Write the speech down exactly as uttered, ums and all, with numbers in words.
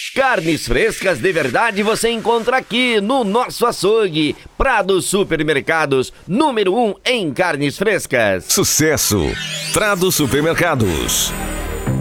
Carnes frescas de verdade você encontra aqui no nosso açougue. Prado Supermercados, número um em carnes frescas. Sucesso! Prado Supermercados.